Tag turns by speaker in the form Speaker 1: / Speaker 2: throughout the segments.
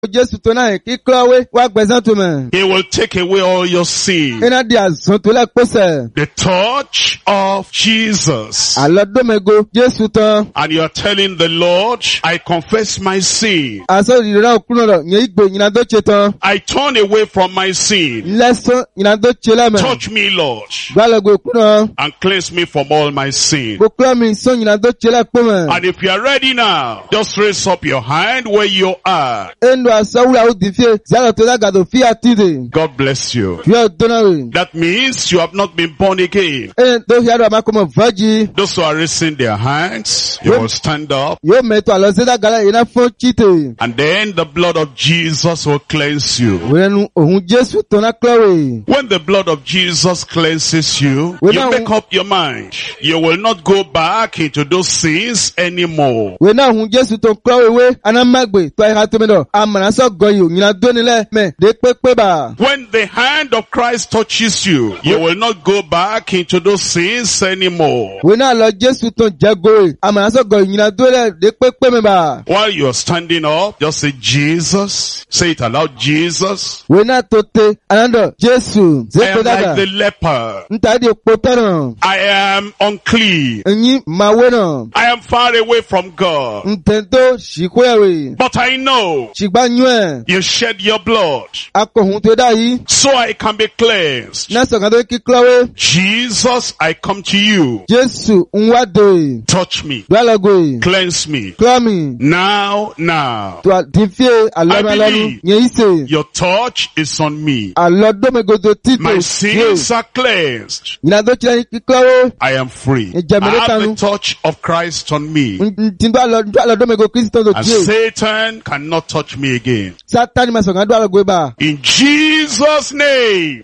Speaker 1: Jésù tó náà kíkọ́wé wá gbẹ̀san tó mẹ́.
Speaker 2: He will take away all your sin.
Speaker 1: Iná di àzán tó lẹ́kpọ́sẹ̀.
Speaker 2: The touch of Jesus.
Speaker 1: Àlọ́dọ́mẹ́go Jésù tán.
Speaker 2: And you are telling the Lord, I confess my sin.
Speaker 1: Àṣọ ìrírá òkúrò rẹ̀ yẹn ìgbò ìyìnàdó ṣe tán.
Speaker 2: I turn away from my sin.
Speaker 1: Lẹ́sán ìyìnàdó ṣe lẹ́mẹ̀.
Speaker 2: Touch me, Lord,
Speaker 1: Gbálẹ̀gbò òkúrò.
Speaker 2: and cleanse me from all my sin.
Speaker 1: Gbogbo mi sọ ìyìnàdó ṣe lẹ́pọ̀ mẹ́.
Speaker 2: And if you are ready now, just raise up your hand where you are.
Speaker 1: Enu asawura o di fie. Zalo to dagado fi atide.
Speaker 2: God bless you.
Speaker 1: Fie donawe.
Speaker 2: That means you have not been born again.
Speaker 1: Do hiaro amakomo vaji.
Speaker 2: Those who are raising their hands, you will stand up.
Speaker 1: Yo meto alozeda gala ina fo chite.
Speaker 2: And then the blood of Jesus will cleanse you.
Speaker 1: Wenu ohun Jesu to na klowe.
Speaker 2: When the blood of Jesus cleanses you, you make up your mind. You will not go back into those sins anymore.
Speaker 1: Wena ohun Jesu to klowe we anamagbe to ira to medo. Amana so goyo nyina donile me de pepe ba.
Speaker 2: When the hand of Christ touches you, you will not go back into those sins anymore.
Speaker 1: Wena lo Jesu to jagoe. Amana so goyo nyina dole de pepe me ba.
Speaker 2: While you are standing up, just say Jesus. Say it aloud, Jesus.
Speaker 1: Wena tote anando Jesu.
Speaker 2: I am like the leper.
Speaker 1: Ntadi okpotano.
Speaker 2: I am unclean.
Speaker 1: Enyi maweno.
Speaker 2: I am far away from God.
Speaker 1: Ntendo shikwewe.
Speaker 2: But I know
Speaker 1: Shigbanywe.
Speaker 2: you shed your blood
Speaker 1: Akohun to dayi.
Speaker 2: so I can be cleansed.
Speaker 1: Naso kado kiklawe.
Speaker 2: Jesus, I come to you.
Speaker 1: Jesu unwade.
Speaker 2: Touch me.
Speaker 1: Dwalagoe.
Speaker 2: Cleanse me.
Speaker 1: Klami.
Speaker 2: Now.
Speaker 1: To adifie alonu. Yeise.
Speaker 2: Your touch is on me.
Speaker 1: Alodome godo tito.
Speaker 2: My sins are cleansed.
Speaker 1: Inado chile kiklawe.
Speaker 2: I am free. I
Speaker 1: Ejamele
Speaker 2: have the
Speaker 1: tanu.
Speaker 2: touch of Christ on me.
Speaker 1: Ntindo alodome go Kristo do
Speaker 2: And
Speaker 1: tie.
Speaker 2: Satan cannot touch me again.
Speaker 1: Satani masonga dwalagoe ba.
Speaker 2: In Jesus' name,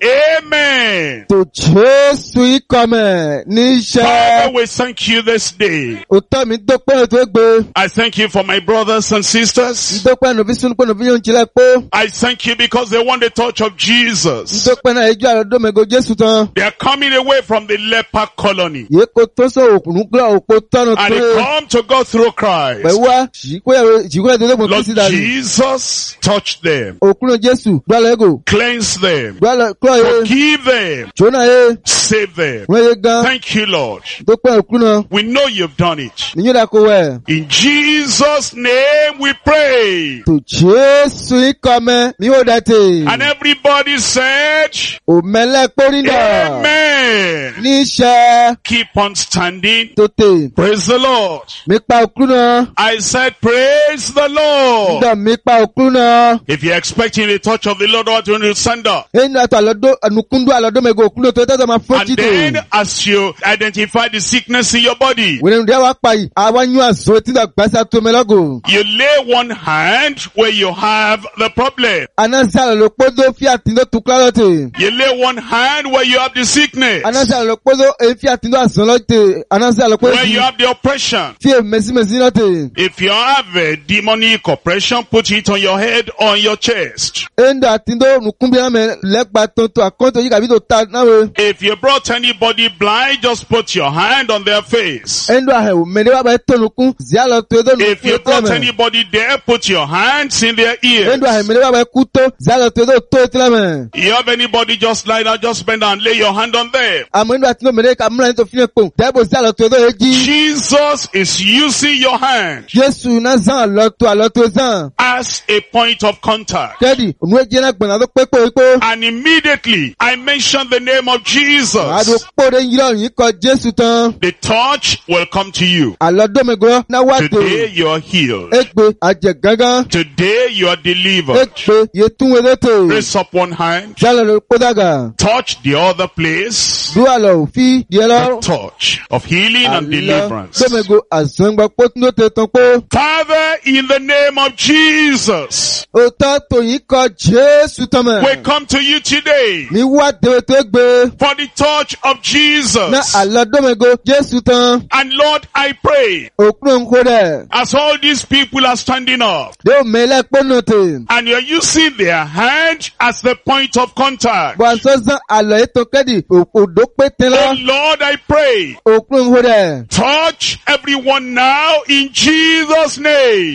Speaker 2: amen.
Speaker 1: To Jesu ikome. Nisha.
Speaker 2: Father, we thank you this day.
Speaker 1: Otomi dokpe to egbe.
Speaker 2: I thank you for my brothers and sisters.
Speaker 1: Dokpe no visun ko no viyon chile po.
Speaker 2: I thank you because they want the touch of Jesus.
Speaker 1: Dokpe na ejo alodome go Jesu tan.
Speaker 2: They are coming away from the leper colony.
Speaker 1: Ye ko to so okunun gla opo tanu
Speaker 2: And they
Speaker 1: to.
Speaker 2: come to God through Christ.
Speaker 1: Bewa jikwe de mo
Speaker 2: Lord
Speaker 1: Kristo dali.
Speaker 2: Jesus, touch them.
Speaker 1: Okunun Jesu dwala ego.
Speaker 2: Cleanse them.
Speaker 1: Dwala kloye.
Speaker 2: Forgive them.
Speaker 1: Jona e.
Speaker 2: Save them.
Speaker 1: Weye gan.
Speaker 2: Thank you, Lord.
Speaker 1: Dokpe okunun.
Speaker 2: We know you've done it.
Speaker 1: Ninyo da ko we.
Speaker 2: In Jesus' name we pray.
Speaker 1: To Jesu ikome mi o date.
Speaker 2: And everybody said,
Speaker 1: O mele porinda.
Speaker 2: amen.
Speaker 1: Nisha.
Speaker 2: Keep on standing.
Speaker 1: Tote.
Speaker 2: Praise the Lord.
Speaker 1: Mi pa okunun.
Speaker 2: I said, praise the Lord.
Speaker 1: Nda mi pa okunun.
Speaker 2: If you're expecting the touch of the Lord, what you need to stand up.
Speaker 1: Enu ato alodo anukundu alodome go okunun to tete ma fo
Speaker 2: And
Speaker 1: chito.
Speaker 2: then as you identify the sickness in your body,
Speaker 1: Wene ndia wa pa yi. Awanyu azo ti da gbasa to melogo.
Speaker 2: you lay one hand where you have the problem.
Speaker 1: Anasa lo podo fi atindo tuklalote.
Speaker 2: You lay one hand where you have the sickness,
Speaker 1: Anasa lo podo e fi atindo asolote. Anasa lo podo
Speaker 2: where you have the oppression.
Speaker 1: fi mesi lote.
Speaker 2: If you have a demonic oppression, put it on your head or on your chest.
Speaker 1: Enda atindo nukumbi na me legba tonto akonto yi kabi to ta nawe.
Speaker 2: If you brought anybody blind, just put your hand on their face.
Speaker 1: Endo ahe o mene wa ba to nukun zia lo to do
Speaker 2: If you brought anybody there, put your hands in their ears.
Speaker 1: Endo ahe mene wa ba kuto zia lo to do to tlame.
Speaker 2: You have anybody just lie down, just bend down and lay your hand on them.
Speaker 1: Amo endo atindo mene ka mla to fi pon. Debo zia lo to do eji.
Speaker 2: Jesus is using your hand
Speaker 1: Jesu na zan lo to aloto zan.
Speaker 2: as a point of contact.
Speaker 1: Kedi onu eje na gbona to pepo ipo.
Speaker 2: And immediately I mentioned the name of
Speaker 1: Ado
Speaker 2: Jesus.
Speaker 1: pore yiro yin ko Jesu tan.
Speaker 2: The touch will come to you.
Speaker 1: Alodome na wate.
Speaker 2: Today you are healed.
Speaker 1: Egbe aje gangan.
Speaker 2: Today you are delivered.
Speaker 1: Egbe ye tun wedete.
Speaker 2: Raise up one hand.
Speaker 1: Jalo lo podaga.
Speaker 2: Touch the other place.
Speaker 1: Dua lo fi die
Speaker 2: The
Speaker 1: lo.
Speaker 2: touch of healing and deliverance.
Speaker 1: Domego azongba potno te ton po.
Speaker 2: Father, in the name of Jesus,
Speaker 1: Ota to yin ko Jesu
Speaker 2: we
Speaker 1: tame.
Speaker 2: come to you today
Speaker 1: Mi wa de to egbe.
Speaker 2: for the touch of
Speaker 1: Na
Speaker 2: Jesus.
Speaker 1: alodomego Jesu tan.
Speaker 2: And Lord, I pray,
Speaker 1: Okun ko de.
Speaker 2: as all these people are standing up,
Speaker 1: De o mele pono te.
Speaker 2: and you're using their hand as the point of contact.
Speaker 1: Bo anso zan alo eto kedi. Odo pe ten
Speaker 2: Oh
Speaker 1: lo.
Speaker 2: Lord, I pray,
Speaker 1: Okun ko de.
Speaker 2: touch everyone now in Jesus' name.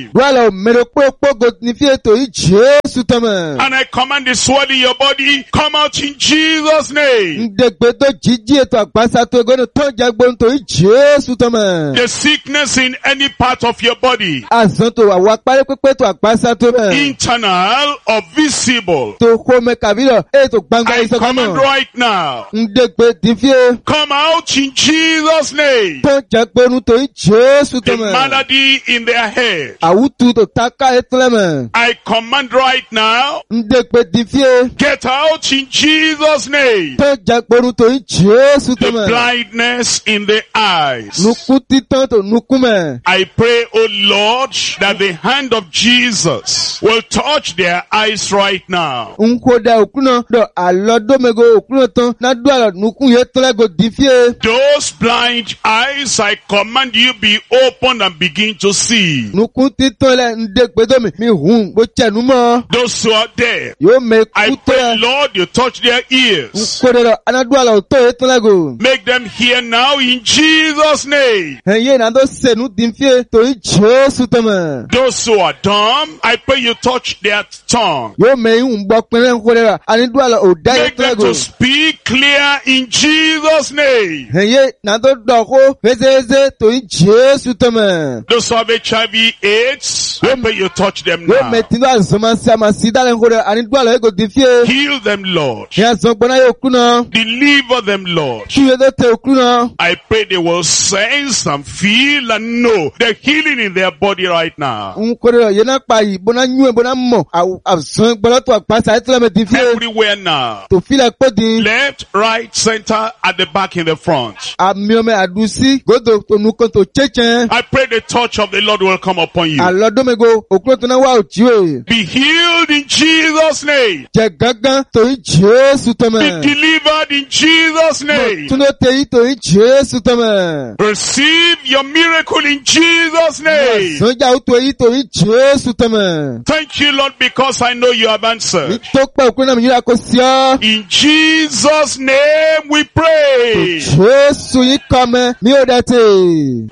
Speaker 2: name.
Speaker 1: Dwala mero pogo ni fieto i Jesu tama.
Speaker 2: And I command the sword in your body, come out in Jesus' name.
Speaker 1: Ndegbedo jiji eto agbasa to egono to jagbo to i Jesu tama.
Speaker 2: The sickness in any part of your body,
Speaker 1: Azonto wa pare pepe to agbasa to me.
Speaker 2: internal or visible,
Speaker 1: To home kabilo eto gbangba
Speaker 2: I
Speaker 1: iso
Speaker 2: command
Speaker 1: kamo.
Speaker 2: right now,
Speaker 1: Ndegbe difie
Speaker 2: come out in Jesus' name.
Speaker 1: to jagbo nu to i Jesu
Speaker 2: The
Speaker 1: tama.
Speaker 2: malady in their head,
Speaker 1: Awutu to taka etleme.
Speaker 2: I command right now,
Speaker 1: Ndegbe difie
Speaker 2: get out in Jesus' name.
Speaker 1: to jagbo nu to i Jesu
Speaker 2: The
Speaker 1: tama.
Speaker 2: blindness in the eyes,
Speaker 1: Nuku titan to nukume.
Speaker 2: I pray, oh Lord, that the hand of Jesus will touch their eyes right now.
Speaker 1: Nkoda okuno do alodomego okuno ton na do alo nukun ye tlego difie.
Speaker 2: Those blind eyes, I command you be open and begin to see.
Speaker 1: Nukun titan le ndegbedo mi hun bo chenu mo.
Speaker 2: Those who are deaf,
Speaker 1: Yo me
Speaker 2: I pray,
Speaker 1: kute.
Speaker 2: Lord, you touch their ears.
Speaker 1: Nkode do anadu alo to ye tlego.
Speaker 2: Make them hear now in Jesus' name.
Speaker 1: Heye na do senu difie to i Jesu tama.
Speaker 2: Those who are dumb, I pray you touch their tongue.
Speaker 1: Yo me un bo pinle nkode do anadu alo oda ye
Speaker 2: Make them
Speaker 1: tlego.
Speaker 2: to speak clear in Jesus' name.
Speaker 1: Heye na do ko heze to i Jesu tama.
Speaker 2: Those who have HIV AIDS, I pray you touch them
Speaker 1: Yo me
Speaker 2: now.
Speaker 1: tindo azoma sama sida le nkode anadu alo ego difie.
Speaker 2: Heal them, Lord.
Speaker 1: Ya zogbona yo okuno.
Speaker 2: Deliver them, Lord.
Speaker 1: Tuye do te okuno.
Speaker 2: I pray they will sense and feel and know the healing in their body right now.
Speaker 1: Nkore yena pa yi bona nyu bona mo azon gbolo to apasa etla me difie
Speaker 2: Everywhere now.
Speaker 1: to feel like podi
Speaker 2: Left, right, center, at the back, in the front.
Speaker 1: amiome adusi godo to nukon to chechen
Speaker 2: I pray the touch of the Lord will come upon you.
Speaker 1: alodomego okuro to na wa ojiwe
Speaker 2: Be healed in Jesus' name.
Speaker 1: je gangan to yi Jesu
Speaker 2: Be
Speaker 1: tama
Speaker 2: delivered in Jesus' name.
Speaker 1: tuno te yi to yi Jesu tama
Speaker 2: Receive your miracle in Jesus' name.
Speaker 1: sonja to yi Jesu tama
Speaker 2: Thank you, Lord, because I know you have
Speaker 1: mi
Speaker 2: answered.
Speaker 1: to pa okuro na mi yira ko sia
Speaker 2: In Jesus' name we pray.
Speaker 1: Jesu yi kame mi o date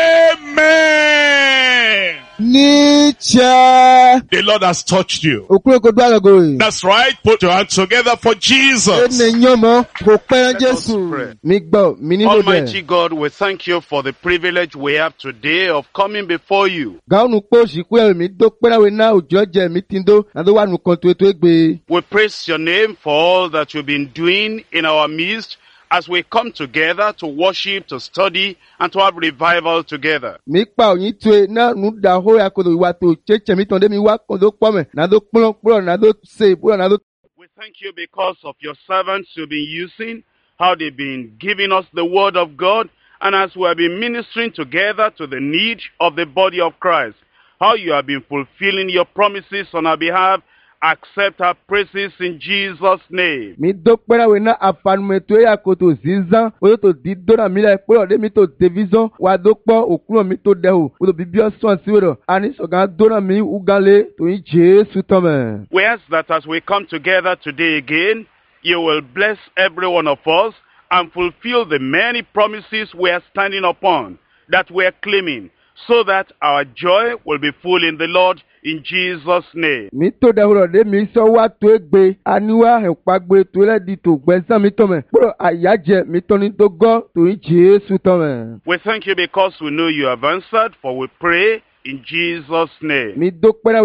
Speaker 2: Amen.
Speaker 1: Nietzsche.
Speaker 2: The Lord has touched you. That's right. Put your hands together for Jesus.
Speaker 3: Let us pray. Almighty God, we thank you for the privilege we have today of coming before you. We praise your name for all that you've been doing in our midst as we come together to worship, to study, and to have revival together. We thank you because of your servants you've been using, how they've been giving us the word of God, and as we have been ministering together to the need of the body of Christ, how you have been fulfilling your promises on our behalf. Accept our praises in Jesus' name. We ask that as we come together today again, you will bless every one of us and fulfill the many promises we are standing upon, that we are claiming, so that our joy will be full in the Lord. In Jesus' name. We thank you because we know you have answered, for we pray in Jesus' name. We thank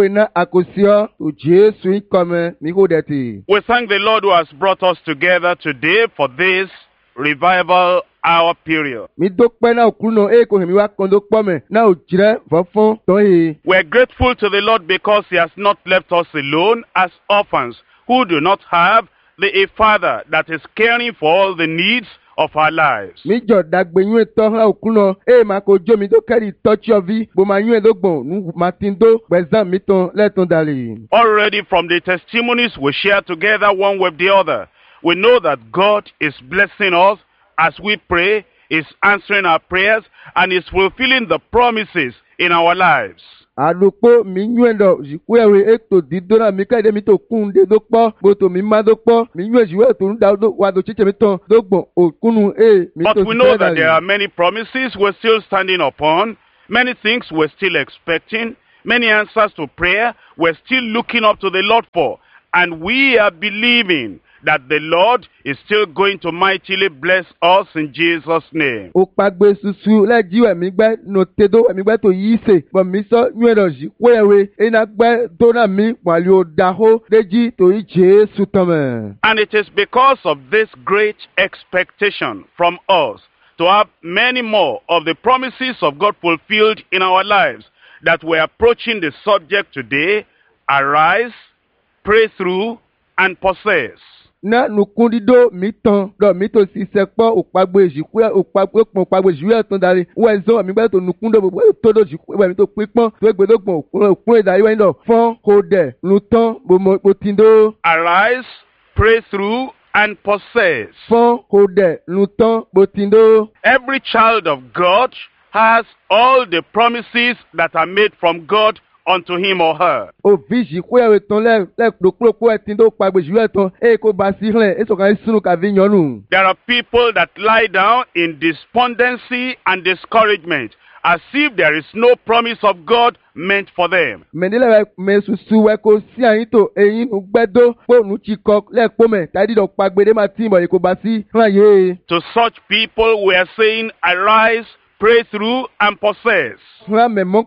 Speaker 3: the Lord who has brought us together today for this revival hour period. We are grateful to the Lord because He has not left us alone as orphans who do not have a father that is caring for all the needs of our lives. Already from the testimonies we share together one with the other, we know that God is blessing us as we pray, is answering our prayers, and is fulfilling the promises in our lives. But we know that there are many promises we're still standing upon, many things we're still expecting, many answers to prayer we're still looking up to the Lord for. And we are believing that the Lord is still going to mightily bless us in Jesus' name.
Speaker 1: O pagbe susu leji wemi gbe no tedo wemi gbe to yise bo mi so nwedo ji kwewe ina gbe to na mi wali o daho leji to yi Jesu tome.
Speaker 3: And it is because of this great expectation from us to have many more of the promises of God fulfilled in our lives that we're approaching the subject today, arise, pray through, and possess.
Speaker 1: Na nukundido mitan do mito si sepo opagbe ejikwe opagbe jiwe ton dari wezo mi gbe to nukundo gbogbo to do jikwe we mi to pipon to egbedogbon okun edari we ndo fon kode lutan bo tindo.
Speaker 3: Arise, pray through, and possess.
Speaker 1: Fon kode lutan bo tindo.
Speaker 3: Every child of God has all the promises that are made from God unto him or her.
Speaker 1: O viji kwe ton le dokpo etindo pagbe jiwe ton e ko ba si hlen e so kan sunu ka vi nyonu.
Speaker 3: There are people that lie down in despondency and discouragement as if there is no promise of God meant for them.
Speaker 1: Mendele me susu we ko si ayin to eyin nu gbedo po nu chi ko le po me tadi do pagbe de ma tin bo e ko ba si hlen ye.
Speaker 3: To such people we are saying, arise, pray through, and possess.
Speaker 1: There are many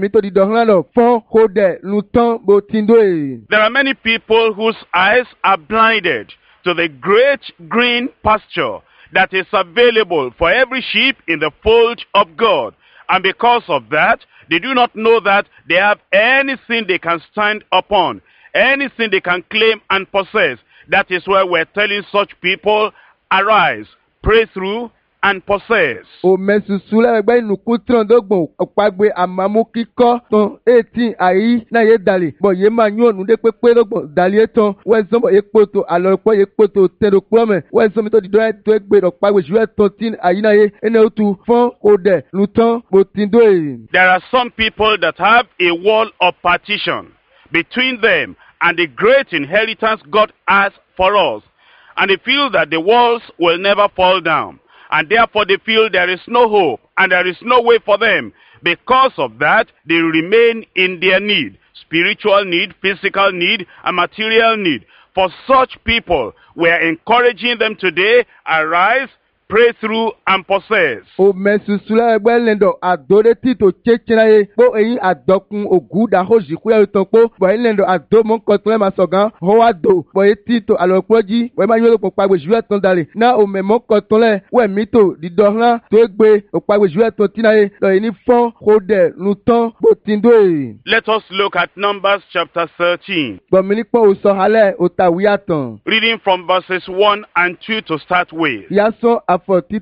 Speaker 3: people whose eyes are blinded to the great green pasture that is available for every sheep in the fold of God. And because of that, they do not know that they have anything they can stand upon, anything they can claim and possess. That is why we're telling such people, arise, pray through, and possess.
Speaker 1: O mesusula egbe nuku trondogbo opagbe amamu kiko ton 18 ayi na ye dali bo ye ma nyonu de pepe dogbo dali eton wezo bo ye poto alorpo ye poto tero prome wezo mi to di do egbe opagbe juwe 13 ayi na ye ene otu fon ode luton bo tindo e.
Speaker 3: There are some people that have a wall of partition between them and the great inheritance God has for us, and they feel that the walls will never fall down. And therefore they feel there is no hope and there is no way for them. Because of that, they remain in their need. Spiritual need, physical need, and material need. For such people, we are encouraging them today, arise, pray through, and possess.
Speaker 1: O mesusula egbe lendo adore tito chechena ye po eyin adokun oguda hoji ku e ton po bo lendo ado mon kotle masogan ho ado bo tito alopoji we ma yolo po pagbe juwe ton dale na o me mon kotle we mito di dohlan to egbe o pagbe juwe ton tinaye lo ni fon kode luton bo tindo e.
Speaker 3: Let us look at Numbers chapter 13.
Speaker 1: Bo mi ni po o so hale o tawi atan.
Speaker 3: Reading from verses 1 and 2 to start with.
Speaker 1: Yaso And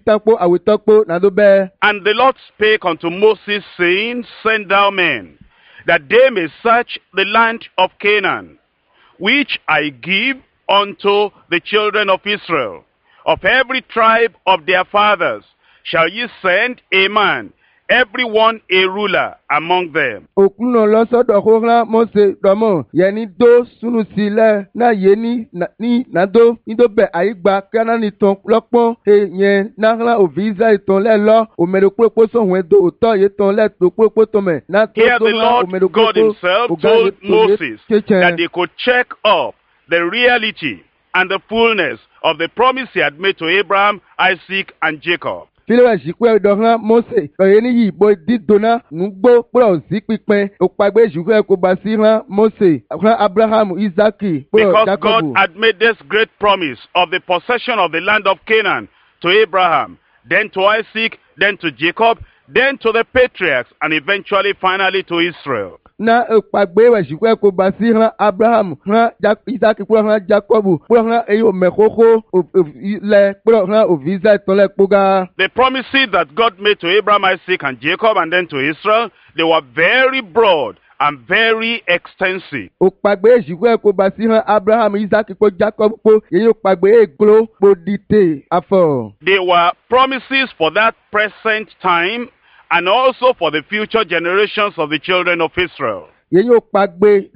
Speaker 3: the Lord spake unto Moses, saying, Send thou men, that they may search the land of Canaan, which I give unto the children of Israel. Of every tribe of their fathers shall ye send a man, every one a ruler among them.
Speaker 1: Okuno losodo hohla Mose domo yeni do sunu sile na yeni ni nado nido be aigba kana ni ton lopon e yen na hla oviza iton le lo o meropopo so hwen do to ye ton le to popo to me na to
Speaker 3: Here the Lord God himself told Moses that they could check up the reality and the fullness of the promise he had made to Abraham, Isaac, and Jacob.
Speaker 1: Filewa jikwe dohla Mose yeni yi bo didona nugbo pro zikpipen opagbe jikwe ko basi hla Mose hla Abraham, Isaac,
Speaker 3: because Jacob. God had made this great promise of the possession of the land of Canaan to Abraham, then to Isaac, then to Jacob, then to the patriarchs, and eventually finally to Israel.
Speaker 1: Na opagbe wa jikwe ko basi hla Abraham, hla Isaac, hla Jacob, hla eyo mekoko le hla ovisa tole poga.
Speaker 3: The promises that God made to Abraham, Isaac, and Jacob, and then to Israel, they were very broad and very extensive.
Speaker 1: Opagbe jikwe ko basi hla Abraham, Isaac, Jacob, eyo opagbe eglo bodite afo.
Speaker 3: They were promises for that present time and also for the future generations of the children of Israel.
Speaker 1: They were promises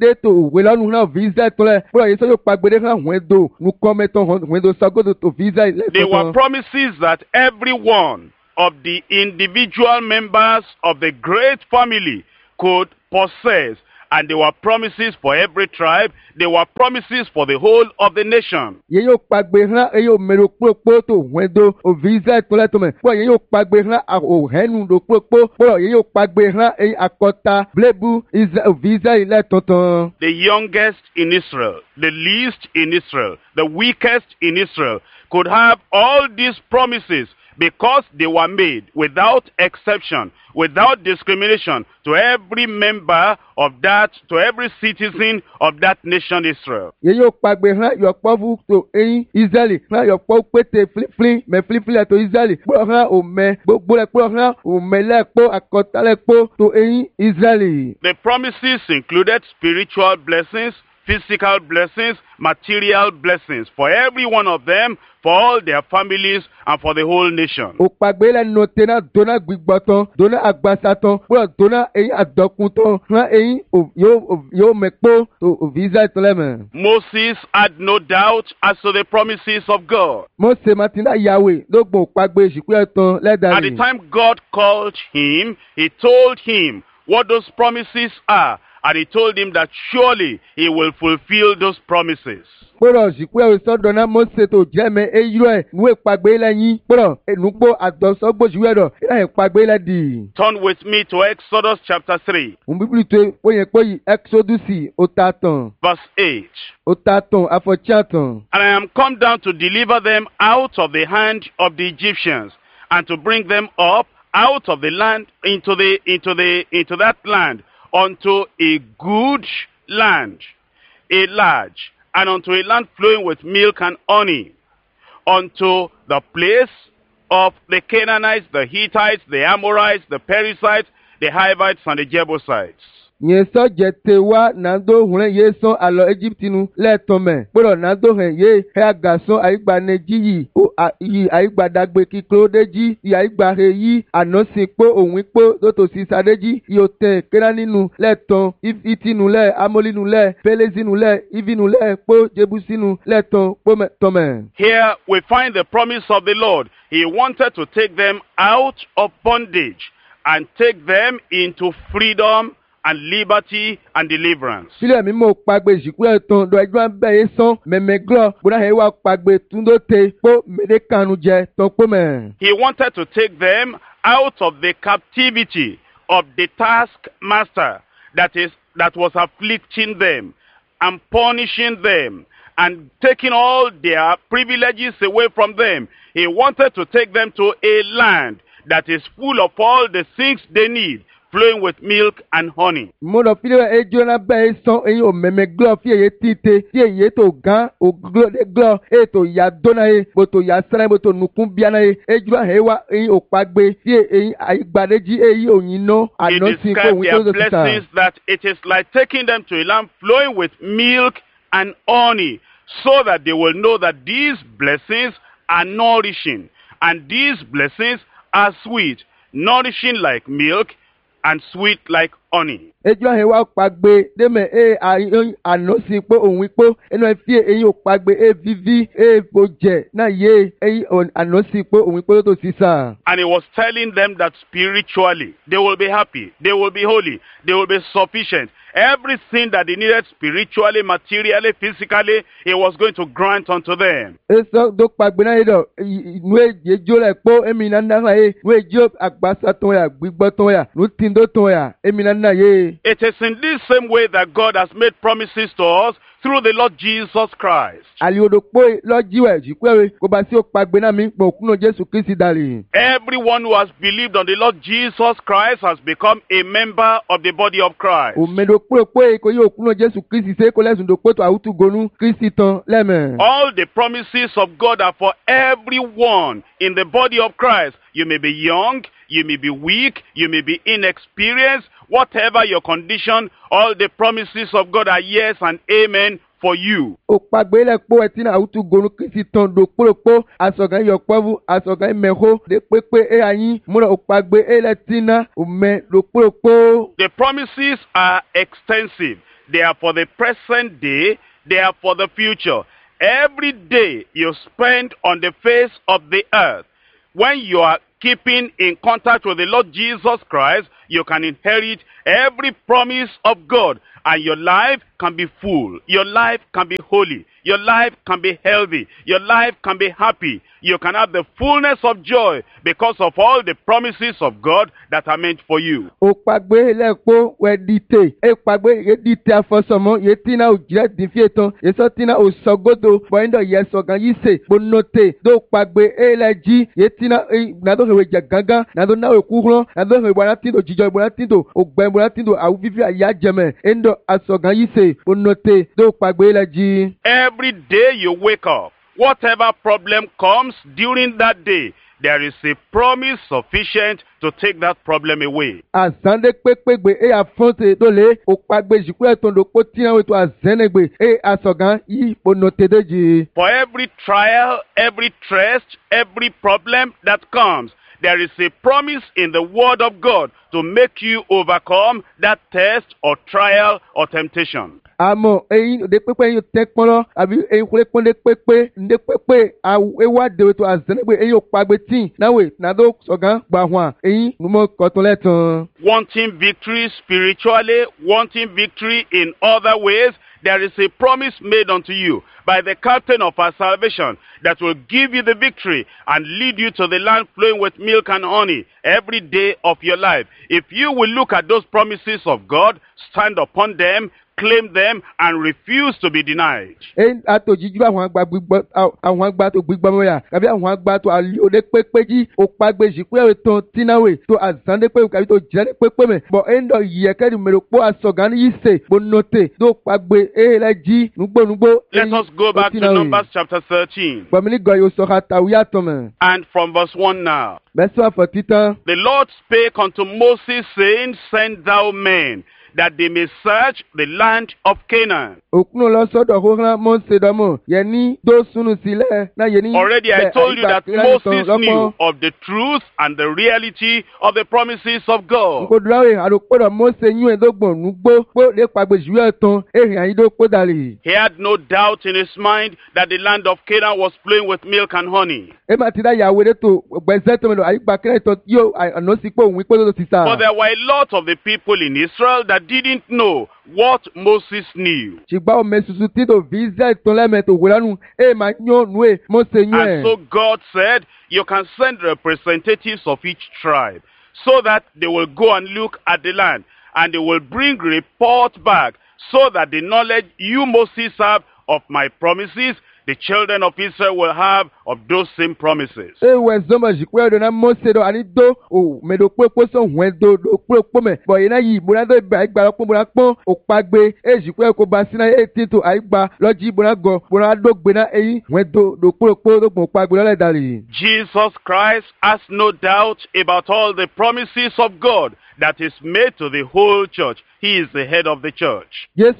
Speaker 3: that every one of the individual members of the great family could possess. And they were promises for every tribe. They were promises for the whole of the nation.
Speaker 1: Ye yo pagbe hàn e yo mero kpokpo to wendo o visa to le to me. Po ye yo pagbe hàn a o henu do kpokpo. Po ye yo pagbe hàn e akota blebu Israel visa ile tonton.
Speaker 3: The youngest in Israel, the least in Israel, the weakest in Israel could have all these promises because they were made without exception, without discrimination, to every member of that, to every citizen of that nation Israel.
Speaker 1: Ye yo pagbe hàn yo povu to Israeli hàn yo po pete fliflin me fliflin to Israeli. Po hàn o me gbogbo le po hàn o me le po akota le po to Israeli.
Speaker 3: The promises included spiritual blessings, physical blessings, material blessings for every one of them, for all their families, and for the whole nation.
Speaker 1: O pagbe le note na dona gbigbotan, dona agbasatan, po dona adokuntan, hàn yo mepo to visa to le me.
Speaker 3: Moses had no doubt as to the promises of God.
Speaker 1: Mose matina Yahweh logbo pagbe siku etan le
Speaker 3: At the
Speaker 1: dali.
Speaker 3: time God called him, he told him what those promises are, and he told him that surely he will fulfill those promises.
Speaker 1: Poro siku e so dona Mose to jeme eyiro e nu e pagbe le yin. Poro enugbo adosogbo siku e do e pagbe le di.
Speaker 3: Turn with me to Exodus chapter 3,
Speaker 1: Bibli to poyen poyi Exodus otatan.
Speaker 3: verse 8.
Speaker 1: Otatan afochatan.
Speaker 3: And I am come down to deliver them out of the hand of the Egyptians, and to bring them up out of the land into that land, unto a good land, a large, and unto a land flowing with milk and honey, unto the place of the Canaanites, the Hittites, the Amorites, the Perizzites, the Hivites, and the Jebusites.
Speaker 1: Nye so jete wa nando hulen ye son alo Egyptinu le tome. Poro nando hen ye he agason aigba neji yi o yi aigba dagbe kiklo deji yi aigba he yi anosin po ohun po to si sadeji yi o ten kera ninu le ton itinu le amolinu le pelezinu le ivinu le po jebusinu le ton po tome.
Speaker 3: Here we find the promise of the Lord. He wanted to take them out of bondage and take them into freedom and liberty and deliverance.
Speaker 1: Sílẹ̀ mi mo pagbe ìsìnkú ẹ̀tàn lọ ẹjọ́ bẹ́ẹ̀ yé sán mẹ̀mẹ́glọ́ gbọ́dọ̀ ẹ̀ wá pagbe túndóte pó mèdè kanu jẹ tán pó mẹ́.
Speaker 3: He wanted to take them out of the captivity of the taskmaster that was afflicting them and punishing them and taking all their privileges away from them. He wanted to take them to a land that is full of all the things they need, flowing with milk and honey.
Speaker 1: Mo lọ fílẹ̀ ẹjọ́ náà bẹ́ẹ̀ sán eyín ò mẹ̀mẹ́glọ́ fi èyí títe tí èyí tó gán òglódéglọ́ èyí tó yà dọ́nà yẹ bó tó yà sẹ́nà bó tó nùkún bíánà yẹ ẹjọ́ àhẹ́ wa eyín ò pagbe tí èyí àyígbàdéjì èyí ò yín ná
Speaker 3: He
Speaker 1: àná sí kó òun tó
Speaker 3: described
Speaker 1: tó
Speaker 3: their
Speaker 1: sísà.
Speaker 3: blessings that it is like taking them to a land flowing with milk and honey, so that they will know that these blessings are nourishing, and these blessings are sweet, nourishing like milk and sweet like honey.
Speaker 1: Ẹjọ́ àhẹ́ wa pagbe dẹ́mẹ̀ àná sí pé òun pó ẹnu ẹ fi eyín ò pagbe vivi bojẹ náà yé eyín àná sí pé òun pó tó sísà.
Speaker 3: And he was telling them that spiritually they will be happy, they will be holy, they will be sufficient. Everything that they needed spiritually, materially, physically, he was going to grant unto them.
Speaker 1: Eso do pagbe náà yé dọ̀ inú èjì ejò rẹ̀ pó èmi náà náà yé inú èjì àgbàsá tán yà gbígbọ́ tán yà inú tìǹdó tán yà èmi náà náà yé.
Speaker 3: It is in this same way that God has made promises to us through the Lord Jesus Christ.
Speaker 1: Àlìodò pé lọ́jíwẹ̀ jìpẹ́rẹ́ kó bá sí ó pagbe náà mi pọ̀ kúnú Jésù Kristi dàrí.
Speaker 3: Everyone who has believed on the Lord Jesus Christ has become a member of the body of Christ.
Speaker 1: Òmèdò pé kò yóò kúnú Jésù Kristi ṣe kó lẹ́sùn dòpó tó àwùtú gonú Kristi tán lẹ́mẹ̀.
Speaker 3: All the promises of God are for everyone in the body of Christ. You may be young, you may be weak, you may be inexperienced, whatever your condition, all the promises of God are yes and amen for you.
Speaker 1: Òpàgbé lẹ̀ pọ̀ ẹtí náà àwùtú gonú Kristi tán dòpólòpó àsọ̀gán yọ̀pọ̀vù àsọ̀gán mẹ́hó lè pépé ayín múlò òpàgbé lẹ̀ tí náà òmẹ́ dòpólòpó.
Speaker 3: The promises are extensive. They are for the present day, they are for the future. Every day you spend on the face of the earth, when you are keeping in contact with the Lord Jesus Christ, you can inherit every promise of God, and your life can be full. Your life can be holy. Your life can be healthy. Your life can be happy. You can have the fullness of joy because of all the promises of God that are meant for you.
Speaker 1: O pagbe lepo we dite. E pagbe ye dite afosomo ye tina o jire difieton. Ye so tina o sogodo. Bo indo ye sogan yise. Bo note. Do pagbe eleji. Ye tina na do we jaganga. Na do na we kuhlo. Na do we bwana tindo jijo bwana tindo. O gbe bwana tindo a vivi aya jeme. Endo asogan yise. Bo note. Do pagbe eleji.
Speaker 3: Every day you wake up, whatever problem comes during that day, there is a promise sufficient to take that problem away.
Speaker 1: Azande pekpegbe e afonte dole o pagbe jiku etondo po tina we to azenegbe e asogan yi bonotedeji.
Speaker 3: For every trial, every test, every problem that comes, there is a promise in the Word of God to make you overcome that test or trial or temptation.
Speaker 1: Amo eyin de pepe yin tekpolo abi eyin kule konde pepe nde pepe ewa de to azenegbe eyin o pagbe tin nawe na do sogan gba hwan eyin numo kotoleton.
Speaker 3: Wanting victory spiritually, wanting victory in other ways, there is a promise made unto you by the captain of our salvation that will give you the victory and lead you to the land flowing with milk and honey every day of your life. If you will look at those promises of God, stand upon them, claim them, and refuse to be denied.
Speaker 1: Ato jiju àwọn agba to gbigbo moya kabi àwọn agba to ali ode pepeji o pagbe jiku ton tinawe to azande pe kabi to jere pepe me bo endo yeke di mero po asogan yise bo note do pagbe eleji nugbo.
Speaker 3: Let us go back to Numbers chapter 13. And from verse 1 now.
Speaker 1: The
Speaker 3: Lord spake unto Moses, saying, Send thou men, that they may search the land of Canaan.
Speaker 1: Already I
Speaker 3: told you that Moses knew of the truth and the reality of the promises of God. He had no doubt in his mind that the land of Canaan was flowing with milk and honey. But there were a lot of the people in Israel that didn't know what Moses knew. And so God said, you can send representatives of each tribe so that they will go and look at the land, and they will bring report back so that the knowledge you, Moses, have of my promises, the children of Israel will have of those same promises. Jesus Christ has no doubt about all the promises of God that is made to the whole church. He is the head of the church. The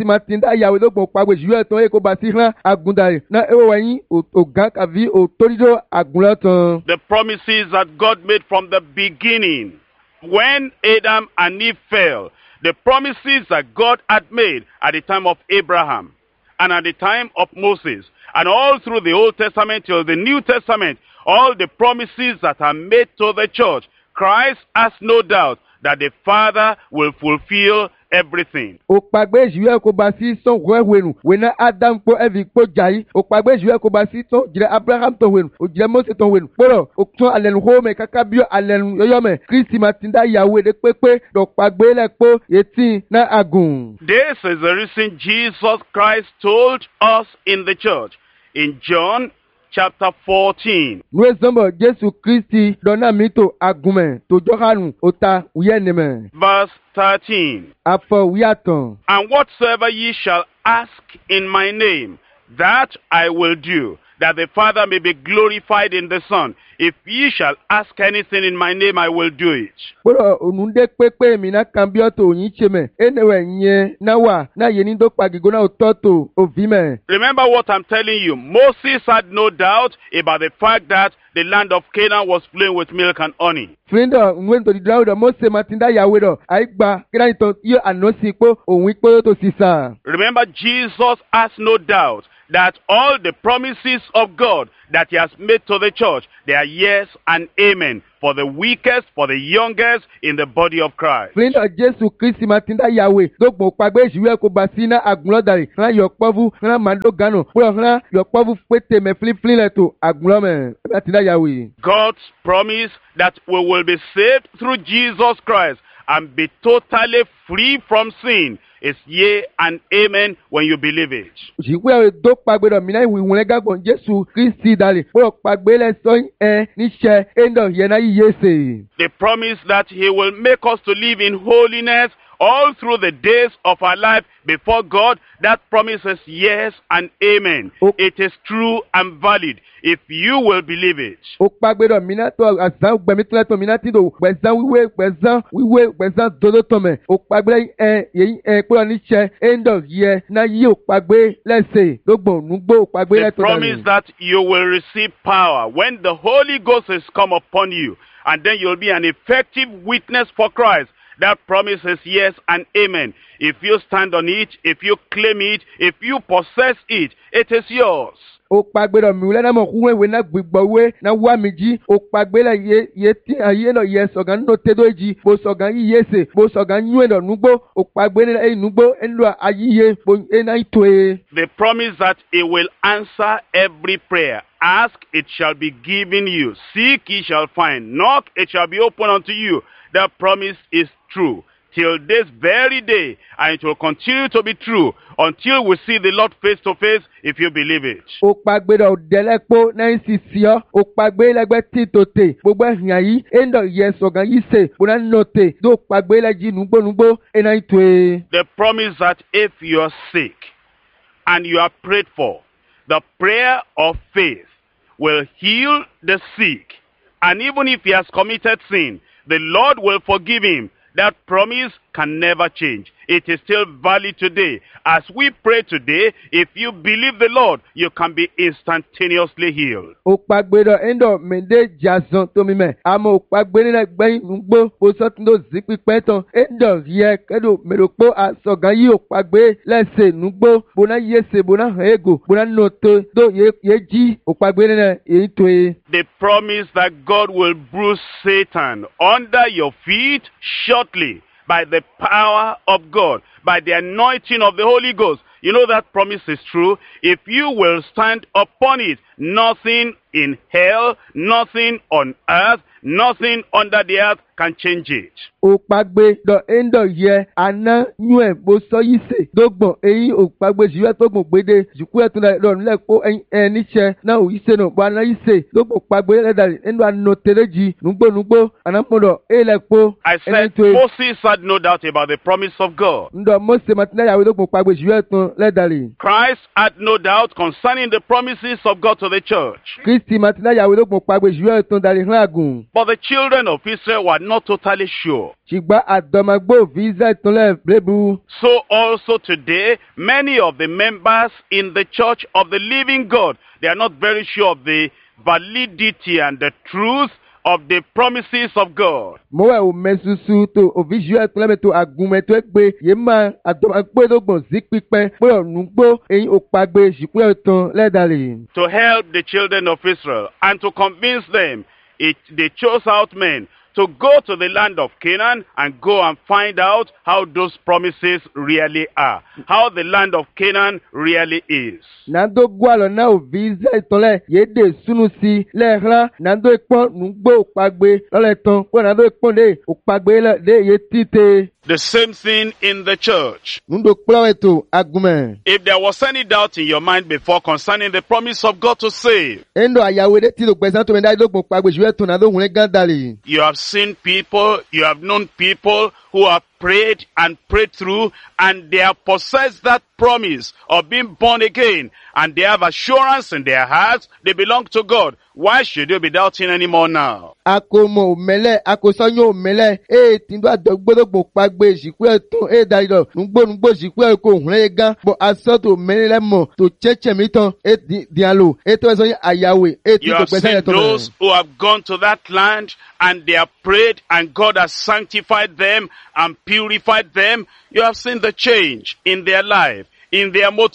Speaker 3: promises that God made from the beginning, when Adam and Eve fell, the promises that God had made at the time of Abraham and at the time of Moses, and all through the Old Testament till the New Testament, all the promises that are made to the church, Christ has no doubt that the Father will fulfill everything. This is the reason Jesus Christ told us in the church in John chapter 14. Verse 13. And whatsoever ye shall ask in my name, that I will do, that the Father may be glorified in the Son. If ye shall ask anything in my name, I will do it. Remember what I'm telling you. Moses had no doubt about the fact that the land of Canaan was flowing with milk and honey. Remember, Jesus has no doubt that all the promises of God that he has made to the church, they are yes and amen for the weakest, for the youngest in the body of Christ.
Speaker 1: Flina Jesu Christi Matinda Yahweh. Dogbo pagbe jiwe ko basina agunlodari. Hana yokpovu, hana mando gano. Puro hana yokpovu pete me flina to agunlome. Matinda Yahweh.
Speaker 3: God's promise that we will be saved through Jesus Christ and be totally free from sin is yea and amen when you believe it.
Speaker 1: Jiwe do pagbe do mina iwi wonega gon Jesu Christi dali. Puro pagbe le so nishe endo yena yese.
Speaker 3: The promise that he will make us to live in holiness all through the days of our life before God, that promise is yes and amen. It is true and valid if you will believe it.
Speaker 1: O pagbe do mina to azan gbemi to to mina ti do gbezan wiwe gbezan dodo to me. O pagbe pe ni che endo ye na yi o pagbe lese dogbo nugbo o pagbe le to.
Speaker 3: The promise that you will receive power when the Holy Ghost has come upon you, and then you'll be an effective witness for Christ. That promise is yes and amen. If you stand on it, if you claim it, if you possess it, it is yours.
Speaker 1: O pagbe do mi na mo kuwe we na gbigbowe na wa miji o pagbe la ye ti aye no ye sogan no tedo ji bo sogan yi yese bo sogan yu no nugbo o pagbe na nugbo enu ayiye bo na itoe.
Speaker 3: The promise that he will answer every prayer. Ask, it shall be given you. Seek, ye shall find. Knock, it shall be opened unto you. That promise is true till this very day, and it will continue to be true until we see the Lord face to face, if you believe it.
Speaker 1: O pagbe do delepo na insisio o pagbe legbe titote gbogbo ehian yi endo yeso gan yi se bona note do pagbe leji nugbo ena itoe.
Speaker 3: The promise that if you are sick and you are prayed for, the prayer of faith will heal the sick, and even if he has committed sin, the Lord will forgive him. That promise can never change. It is still valid today. As we pray today, if you believe the Lord, you can be instantaneously healed.
Speaker 1: O pagbe do endo mende jazon to mi me. Amo o pagbe ni na gbeyin nugbo o so tun do zipi peton endo ye kedo meropo asogan yi o pagbe lese nugbo bona yese bona ego bona noto do ye ji o pagbe ni na itoe.
Speaker 3: The promise that God will bruise Satan under your feet shortly by the power of God, by the anointing of the Holy Ghost. You know that promise is true. If you will stand upon it, nothing in hell, nothing on earth, nothing under the earth can change it.
Speaker 1: O pagbe do endo ye ana nue bo so yise dogbon eyin o pagbe jiwe to gbon gbede jiku e tun do nle po eni che na o yise no ba na yise dogbon pagbe le dali endo ano teleji nugbo anamodo ele po.
Speaker 3: I said Moses had no doubt about the promise of God.
Speaker 1: Ndo Mose matina yawe dogbon pagbe jiwe tun le dali.
Speaker 3: Christ had no doubt concerning the promises of God to the church.
Speaker 1: Christi matina yawe dogbon pagbe jiwe tun dali han agun.
Speaker 3: But the children of Israel were not totally sure.
Speaker 1: Chigba adomagbo visa tunle blebu.
Speaker 3: So also today, many of the members in the church of the living God, they are not very sure of the validity and the truth of the promises of God.
Speaker 1: Mowe o mesusu to o visual tunle to agumeto egbe yema adomagbo dogbon zikpipe pe onugbo eyin o pagbe jipu eton ledale.
Speaker 3: To help the children of Israel and to convince them, they chose out men to go to the land of Canaan and go and find out how those promises really are, how the land of Canaan really is.
Speaker 1: Nando gwalo na o visa itole yede sunusi lehra nando ipon nugbo pagbe loleton po nando ipon de o pagbe le de yetite.
Speaker 3: The same thing in the church.
Speaker 1: If
Speaker 3: there was any doubt in your mind before concerning the promise of God to save, you have seen people, you have known people who have prayed and prayed through, and they have possessed that promise of being born again, and they have assurance in their hearts they belong to God. Why should you be doubting anymore now? You have seen those who have gone to that land and they have prayed and God has sanctified them and purified them. You have seen the change in their life, in their motive,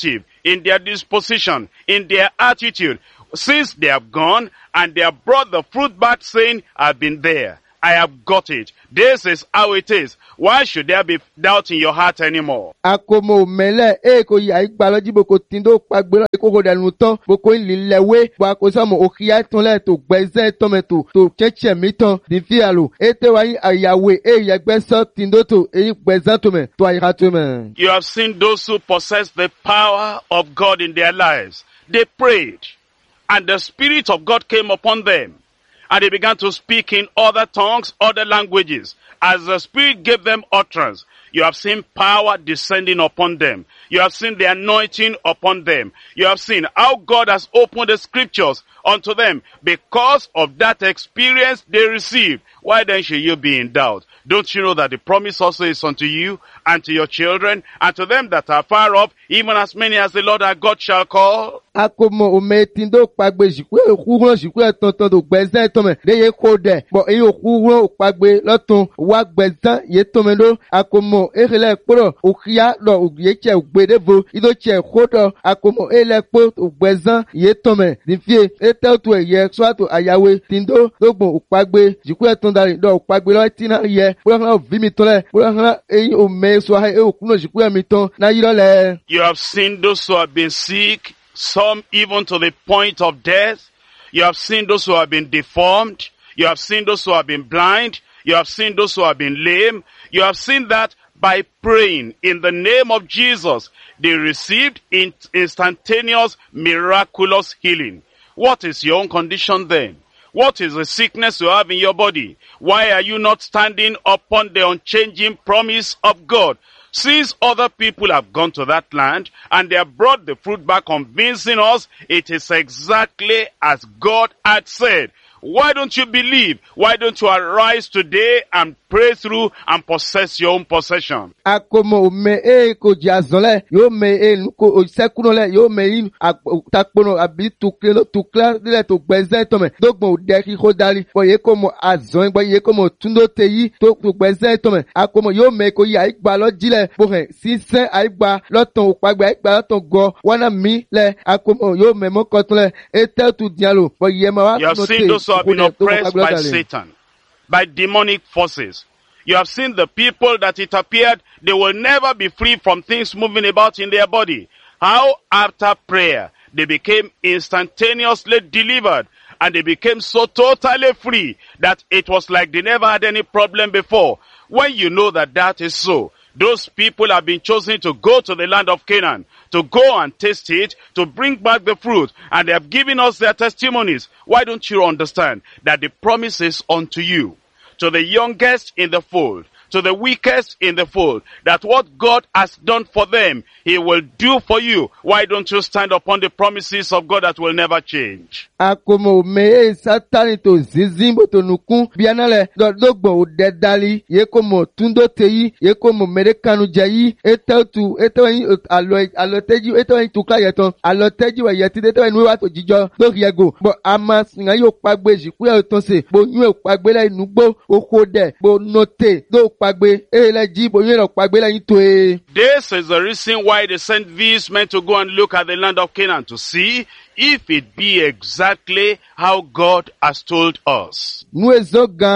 Speaker 3: in their disposition, in their attitude, since they have gone and they have brought the fruit back saying, I've been there, I have got it, this is how it is. Why should there be doubt in your heart anymore?
Speaker 1: Akomo mele ko ya igbaloji boko tindo pagbelo ikoko danu ton boko lilewe bo akosomo okia ton le to gbeze tomato to cheche miton di fialo ete wa ayawe yegbeso tindo to gbeze tome to ayira tome.
Speaker 3: You have seen those who possess the power of God in their lives. They prayed and the Spirit of God came upon them. And they began to speak in other tongues, other languages. As the Spirit gave them utterance, you have seen power descending upon them. You have seen the anointing upon them. You have seen how God has opened the scriptures unto them. Because of that experience they received, why then should you be in doubt? Don't you know that the promise also is unto you and to your children and to them that are far off, even as many as the Lord our God shall call?
Speaker 1: Akomo umetindo pagbe jikwe okugun jikwe tonton do gbezan tome de ye kode bo eyin okugun pagbe lotun wa gbezan ye tome do akomo ehele poro okia lo oyeche ogbedevo ido che kodo akomo ele po ogbezan ye tome difie eteltu eye swatu ayawe tindo dogbo opagbe jikwe tondari do opagbe lo tina ye poro han vimi tole poro han eyin o me so ha e okun jikwe mi ton na yiro le.
Speaker 3: You have seen those who have been sick, some even to the point of death. You have seen those who have been deformed. You have seen those who have been blind. You have seen those who have been lame. You have seen that by praying in the name of Jesus, they received instantaneous, miraculous healing. What is your own condition then? What is the sickness you have in your body? Why are you not standing upon the unchanging promise of God? Since other people have gone to that land and they have brought the fruit back, convincing us it is exactly as God had said. Why don't you believe? Why don't you arise today and pray through and possess your own possession?
Speaker 1: Akomo me ko jazole yo me nuko osekuno le yo me in takpono abi tukla le to gbeze tome dogbo de ki kodali bo ye komo azon bo ye komo tundo teyi to gbeze tome akomo yo me ko ya igba lo jile bo he sisen aigba loton opagbe aigba loton go wana mi le akomo yo me mo kotun le etel tu dialo bo ye ma wa
Speaker 3: You have seen those who have been oppressed by Satan, by demonic forces. You have seen the people that it appeared they will never be free from things moving about in their body. How after prayer they became instantaneously delivered and they became so totally free that it was like they never had any problem before. When you know that that is so, those people have been chosen to go to the land of Canaan, to go and taste it, to bring back the fruit, and they have given us their testimonies. Why don't you understand that the promise is unto you, to the youngest in the fold, to the weakest in the fold, that what God has done for them, He will do for you. Why don't you stand upon the promises of God that will never change?
Speaker 1: Akomo me satani to zizimbo to nukun bianale dogbo dedali yekomo tundo teyi yekomo merekanu jayi eteltu etoyin aloteji etoyin tukla yeton aloteji wa yeti etoyin wa to jijo lori ego bo ama singa yo pagbe jiku e ton se bo yun e pagbe le nugbo okode bo note do pagbe eleji bo yun e pagbe le yin to e.
Speaker 3: This is the reason why they sent these men to go and look at the land of Canaan to see if it be exactly how God has told us.
Speaker 1: Numbers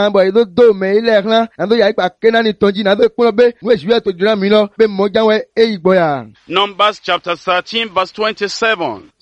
Speaker 3: chapter 13 verse 27.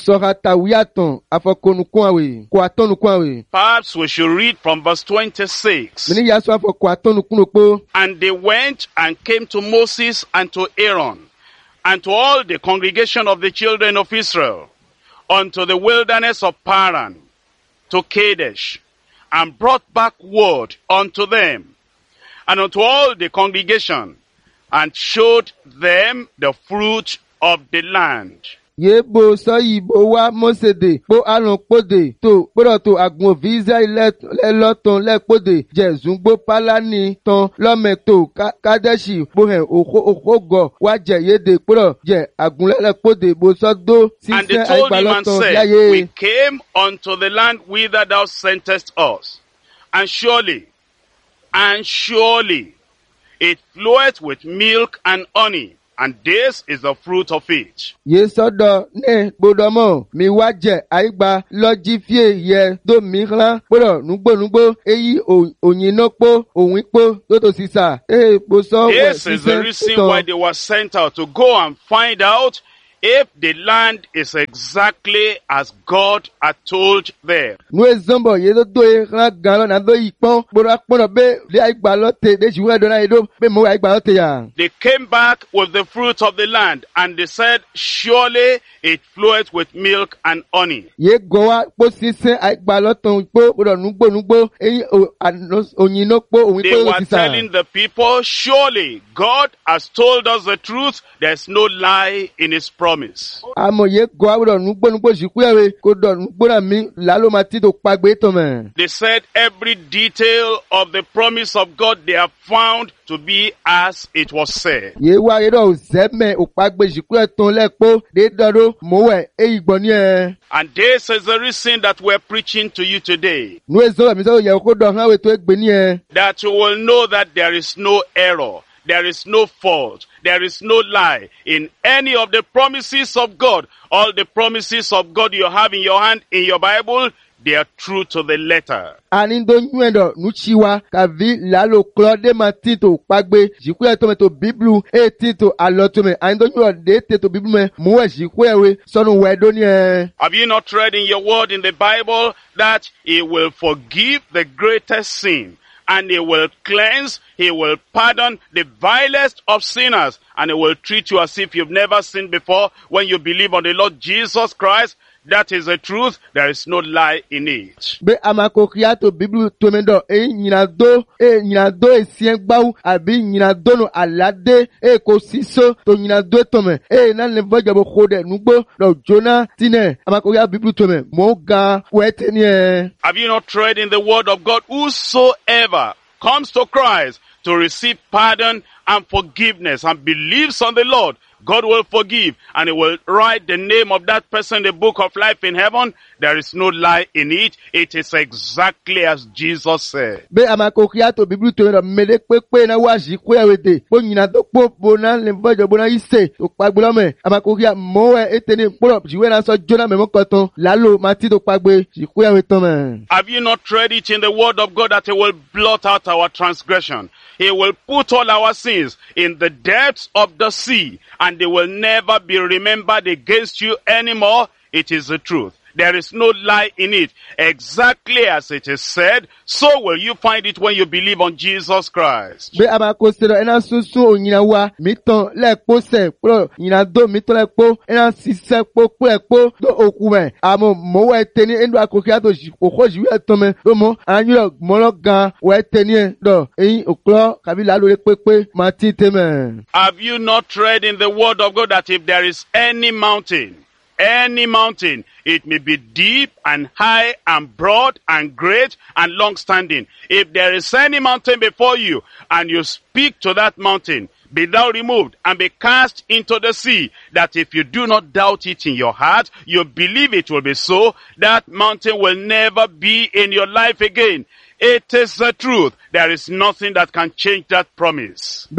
Speaker 3: Perhaps we should read from verse 26. And they went and came to Moses and to Aaron and to all the congregation of the children of Israel unto the wilderness of Paran, to Kadesh, and brought back word unto them, and unto all the congregation, and showed them the fruit of the land.
Speaker 1: Yebo so yibo wa Mosede po arun pode to poro to agun visa le loton le pode jezungbo palani ton lometo Kadeshi bo he okogo wa je yede poro je agun le pode bo so do
Speaker 3: and they told him and said, we came unto the land whither thou sentest us, and surely it floweth with milk and honey, and this is the fruit of it.
Speaker 1: Ye sọ́dọ̀ ní gbódọ́mọ̀ mi wá jẹ àyígbà lọ́jí fíè yẹ tó mi hàn gbọ́dọ̀ núgbónúgbó èyí òyìnbó òwìnpó tó tó sísà.
Speaker 3: This is the reason why they were sent out, to go and find out if the land is exactly as God had told them.
Speaker 1: They came
Speaker 3: back with the fruit of the land, and they said, surely it floweth with milk and honey.
Speaker 1: They were
Speaker 3: telling the people, surely God has told us the truth, there's no lie in his promise. They said every detail of the promise of God they have found to be as it was said. And this is the reason that we're preaching to you today. That you will know that there is no error. There is no fault. There is no lie in any of the promises of God. All the promises of God you have in your hand, in your Bible, they are true to the letter. Have you not read in your word in the Bible that he will forgive the greatest sin? And he will cleanse, he will pardon the vilest of sinners, and he will treat you as if you've never sinned before when you believe on the Lord Jesus Christ. That is the truth. There is no lie in it. Have you not read in the word of God, whosoever comes to Christ to receive pardon and forgiveness and believes on the Lord, God will forgive, and he will write the name of that person in the book of life in heaven. There is no lie in it. It is exactly as Jesus said. Have you not read it in the word of God that he will blot out our transgression? He will put all our sins in the depths of the sea, and they will never be remembered against you anymore. It is the truth. There is no lie in it. Exactly as it is said, so will you find it when you believe on Jesus Christ. Have you not read in the word of God that if there is any mountain, it may be deep and high and broad and great and long-standing. If there is any mountain before you and you speak to that mountain, be thou removed and be cast into the sea, that if you do not doubt it in your heart, you believe it will be so, that mountain will never be in your life again. It is the truth. There is nothing that can change that promise.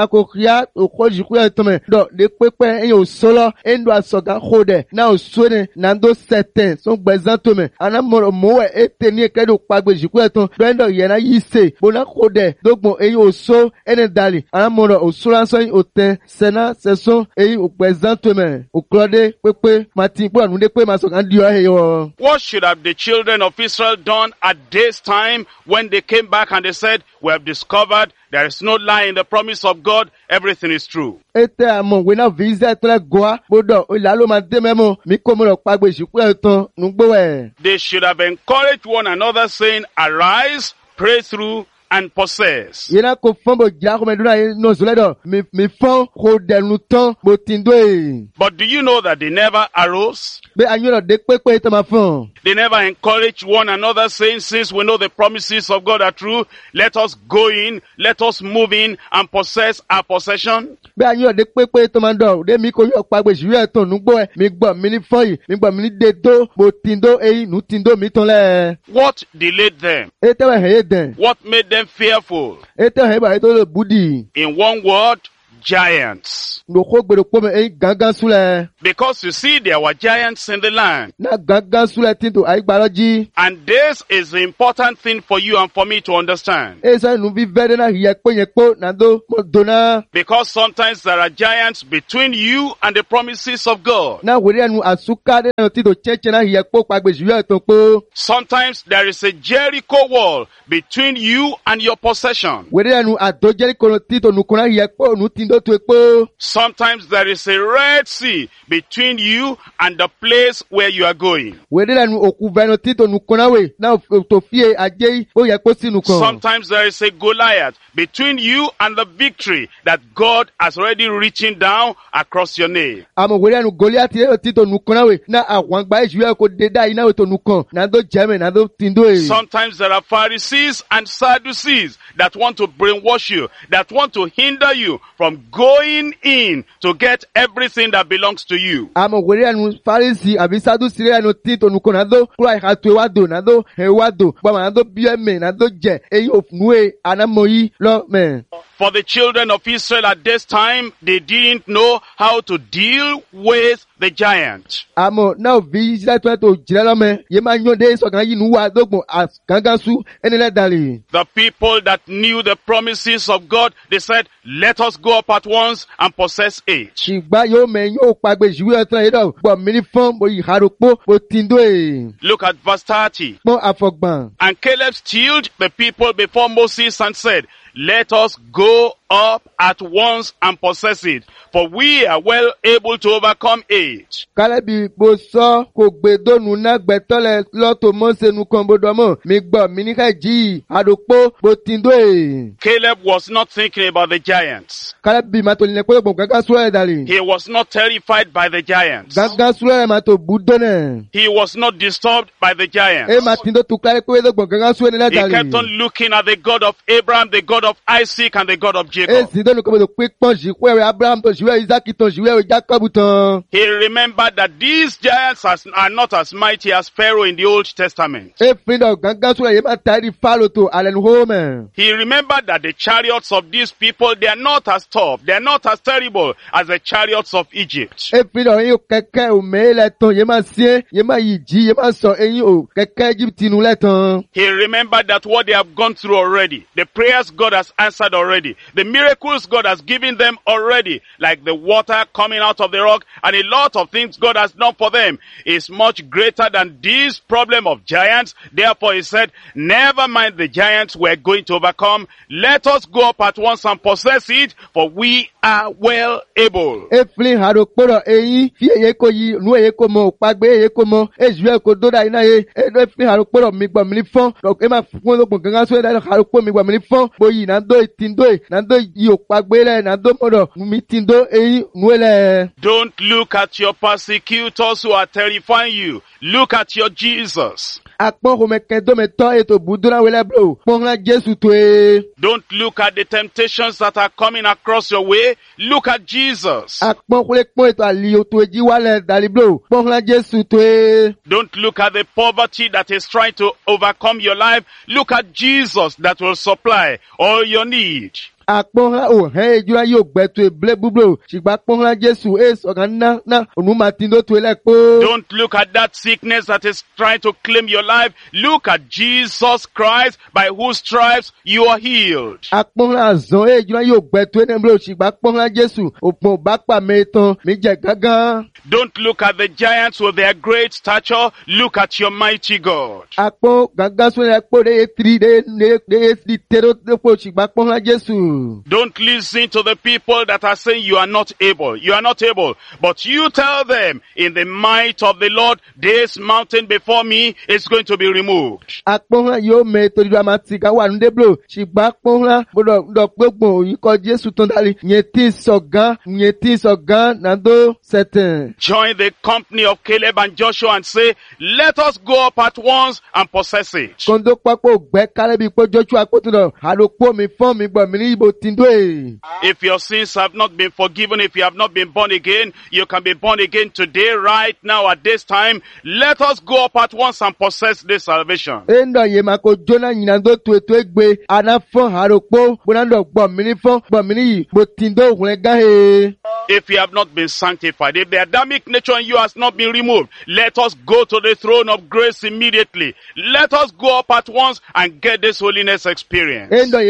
Speaker 3: What should have the children of Israel done at this time when they came back and they said, we have discovered there is no lie in the promise of God, everything is true? They should have encouraged one another, saying, arise, pray through, and possess.
Speaker 1: But do
Speaker 3: you know that they never arose? They never encouraged one another, saying, since we know the promises of God are true, let us go in, let us move in and possess our possession. What delayed them? What made them fearful? In one word, giants.
Speaker 1: Noko gbèrò pọ̀ mẹ́ ẹ̀yin gángan súlẹ̀.
Speaker 3: Because you see, there were giants in the land.
Speaker 1: Na gángan súlẹ̀ tí tó àyígbàrọ̀ jí.
Speaker 3: And this is the important thing for you and for me to understand.
Speaker 1: Esa nu vi vẹ́rẹ́ náà yẹ pé yẹn pé nàdó mo dona.
Speaker 3: Because sometimes there are giants between you and the promises of God.
Speaker 1: Na wèrè ẹnu àsúkàdé náà tí tó chẹ́chẹ́ náà yẹ pé pàgbèsì yẹ tó pé.
Speaker 3: Sometimes there is a Jericho wall between you and your possession.
Speaker 1: Wèrè ẹnu àdó Jẹ́ríkò tí tó nùkún náà yẹ pé ònú tí ń dó tó pé.
Speaker 3: Sometimes there is a Red Sea between you and the place where you are going.
Speaker 1: Wèrè ẹnu òkú vẹ́nu tí tó nùkún náà wè náà tó fíye àjẹ́ ó yẹ pé sí nùkún.
Speaker 3: Sometimes there is a Goliath between you and the victory that God has already written down across your name.
Speaker 1: Àmọ̀ wèrè ẹnu Goliath yẹ tí tó nùkún náà wè náà àwọn àgbà èṣù yẹ kó dé dá iná wè tó nùkún náà tó jẹ́mẹ̀ náà tó tí ń dó èyí.
Speaker 3: Sometimes there are Pharisees and Sadducees that want to brainwash you, that want to hinder you from going in to get everything that belongs to you.
Speaker 1: Àmọ̀ wèrè ẹnu Pharisee àbí Sadducee ẹnu tí tó nùkún náà tó kúrò àìhàtò ìwádò náà tó ìwádò gbàmọ̀ náà tó bí ẹ̀mẹ̀ náà tó jẹ èyí òfúnwé anamọ̀yí lọ́mẹ̀.
Speaker 3: For the children of Israel at this time, they didn't know how to deal with the giant.
Speaker 1: Àmọ̀ náà bí Israẹli tó tó jìrẹ́ lọ́mẹ̀ yé máa yán dé sọ̀kan yìí nù wá dógbòn àgángan sú ẹni lẹ́dàlì.
Speaker 3: The people that knew the promises of God, they said, let us go up at once and possess it.
Speaker 1: Ṣùgbọ́n yóò mẹ́ yóò pàgbé ìṣúwé ọ̀tún ẹ̀yẹ́ dọ̀ gbọ̀ mí ní fún mo ìhàròpó mo ti ń dó èè.
Speaker 3: Look at verse 30.
Speaker 1: Pọ́n àfọ̀gbọ̀n.
Speaker 3: And Caleb stilled the people before Moses and said, let us go up at once and possess it, for we are well able to overcome it.
Speaker 1: Kálẹ́bì bó sọ kò gbé dónú náà gbẹ̀tọ́lẹ̀ lọ́tò mọ́sẹ̀nu kan bó dọ́mọ̀ mi gbọ́ mi ní káyìí àròpó bó ti ń dó èè.
Speaker 3: Caleb was not thinking about the giants.
Speaker 1: Kálẹ́bì máa tó nílẹ̀ pé gbọ̀n gángan súrẹ̀ dàlí.
Speaker 3: He was not terrified by the giants.
Speaker 1: Gángan súrẹ̀ máa tó bú dọ́nẹ̀.
Speaker 3: He was not disturbed by the giants.
Speaker 1: Ẹ máa ti ń dó tu kálẹ́ pé gbọ̀n gángan súrẹ̀ nílẹ̀
Speaker 3: He
Speaker 1: dàlí.
Speaker 3: kept on looking at the God of Abraham, the God of Isaac, and the God of Jacob.
Speaker 1: Èsì dónú kọ́ bó tó pé pọ́n ṣìkú ẹ̀rẹ̀ Abraham tó ṣìwẹ́ Isaac tó ṣìwẹ́ Jacob tán.
Speaker 3: He remembered that these giants are not as mighty as Pharaoh in the Old Testament.
Speaker 1: Èfin dọ̀ gángan súrẹ̀ yẹn máa tàrí Fáàlù tó àlẹ́nu hómẹ̀.
Speaker 3: He remembered that the chariots of these people, they are not as tough, they are not as terrible as the chariots of Egypt.
Speaker 1: Èfin dọ̀ yín kẹ̀kẹ́ òmè lẹ́tàn yẹn máa ṣe yẹn máa yìí jí yẹn máa sọ eyín ò kẹ̀kẹ́ Egypt nù lẹ́tàn.
Speaker 3: He remembered that what they have gone through already, the prayers God has answered already, the miracles God has given them already, like the water coming out of the rock, and a lot of things God has done for them, is much greater than this problem of giants. Therefore he said, never mind the giants we're going to overcome. Let us go up at once and possess it, for we are well able.
Speaker 1: Èfin àròpọ̀rọ̀ eyín fi èyí kò yí nù èyí kò mọ̀ òpàgbé èyí kò mọ̀ èṣù ẹ̀ kò dódà iná yé èfin àròpọ̀rọ̀ mi gbọ̀ mí ní fọ́n ẹ máa fún ọlọ́gbọ̀n gángan sóyè dáadáa àròpọ̀ mi gbọ̀ mí ní fọ́n bóyì nàdó ìtìndó nàdó yí òpàgbé lẹ̀ nàdó mọ̀dọ̀ mi tìndó eyín nù lẹ̀.
Speaker 3: Don't look at your persecutors who are terrifying you. Look at your Jesus.
Speaker 1: Akpọ́n homẹ̀kẹ́ dọ́mẹ̀tọ́ ètò bùdúrà wẹlẹ́ bro pọ́nlá Jésù tó e.
Speaker 3: Don't look at the temptations that are coming across your way. Look at Jesus.
Speaker 1: Akpọ́n kúlẹ̀ pọ́n ètò àlìyò tó ejí wálẹ̀ dàlí bro pọ́nlá Jésù tó e.
Speaker 3: Don't look at the poverty that is trying to overcome your life. Look at Jesus that will supply all your need.
Speaker 1: Akpọ́nlá ò hẹ́ ejúra yóò gbẹ̀tù ìbílẹ̀ búburú ṣùgbọ́n akpọ́nlá Jésù ọ̀gá ná ònú máa ti ń dó tu ilẹ̀ pọ́.
Speaker 3: Don't look at that sickness that is trying to claim your life. Look at Jesus Christ by whose stripes you are healed.
Speaker 1: Akpọ́nlá àzán ejúra yóò gbẹ̀tù ẹni búburú ṣùgbọ́n akpọ́nlá Jésù òpó bá pa mi tán mi jẹ gángan.
Speaker 3: Don't look at the giants with their great stature. Look at your mighty God.
Speaker 1: Akpọ́n gángan sórí ẹ̀pọ̀ de etiri tẹ́rọ dẹ́pọ̀ ṣùgbọ́n akpọ́nlá Jésù.
Speaker 3: Don't listen to the people that are saying you are not able. You are not able. But you tell them, in the might of the Lord, this mountain before me is going to be removed.
Speaker 1: Akpọ́nlá yóò mẹ torí ló máa ti ká wà ní déblo ṣùgbọ́n akpọ́nlá gbọdọ̀ gbógbòn òyìn kọ Jésù tó ń dalí yẹn tí sọ̀gán nàdó sẹ̀tẹ̀.
Speaker 3: Join the company of Caleb and Joshua and say, let us go up at once and possess it.
Speaker 1: Kóńdó pápó gbẹ́ kálẹ́bí pé Joshua kó tó lọ àlòpọ̀ mi fọ́n mi gbọ̀ mí ní
Speaker 3: If your sins have not been forgiven, if you have not been born again, you can be born again today, right now, at this time. Let us go up at once and possess this salvation. If you have not been sanctified, if the Adamic nature in you has not been removed, let us go to the throne of grace immediately. Let us go up at once and get this holiness experience.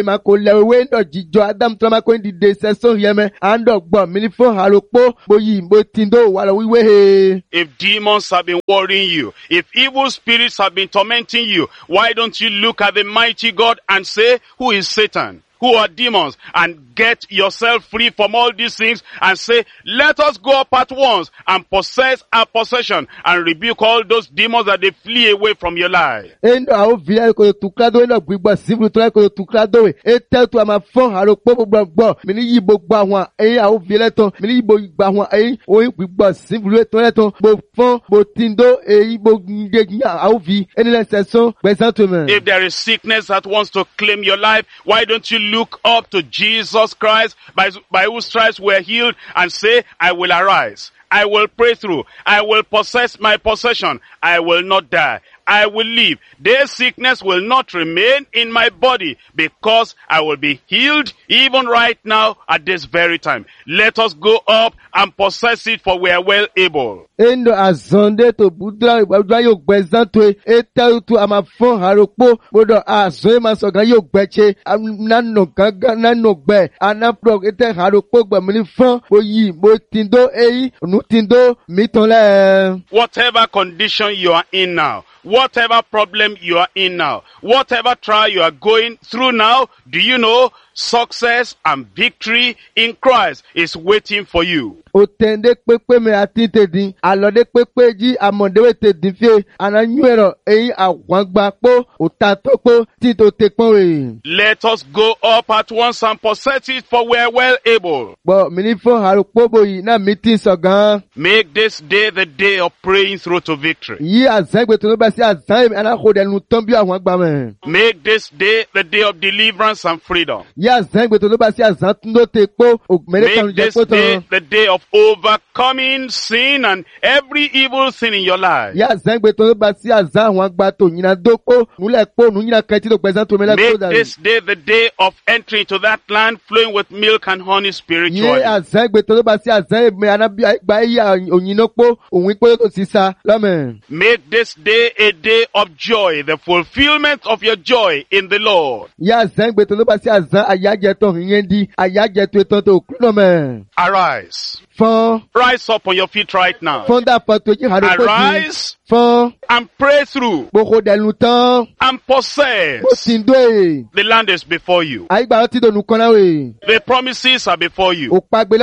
Speaker 3: If demons have been worrying you, if evil spirits have been tormenting you, why don't you look at the mighty God and say, who is Satan? Who are demons? And get yourself free from all these things and say, let us go up at once and possess our possession and rebuke all those demons that they flee away from your life. If there is sickness that wants to claim your life, why don't you look up to Jesus Christ, by whose stripes we are healed, and say, I will arise, I will pray through, I will possess my possession, I will not die, I will live. This sickness will not remain in my body because I will be healed even right now at this very time. Let us go up and possess it, for we are well able. Whatever condition you are in now, whatever problem you are in now, whatever trial you are going through now, do you know success and victory in Christ is waiting for you?
Speaker 1: Otende pepe me atitedi alode pepe ji amondewe te dinfie ananyuero eyin awangbapo otatopo titotekponwe.
Speaker 3: Let us go up at once and possess it, for we are well able.
Speaker 1: Bo minifo harupobo yi na meeting sogan.
Speaker 3: Make this day the day of praying through to victory.
Speaker 1: Yi azangbe to ba si azang anakode nu tombi awangba me.
Speaker 3: Make this day the day of deliverance and freedom.
Speaker 1: Yi azangbe to ba si azang tundo tekpo
Speaker 3: Make this day the day of overcoming sin and every evil thing in your life. Make this day the day of entry into that land flowing with milk and honey spiritually. Make this day a day of joy, the fulfillment of your joy in the Lord. Arise. Rise up on your feet right now. Arise and pray through and possess. The land is before you. The promises are before you.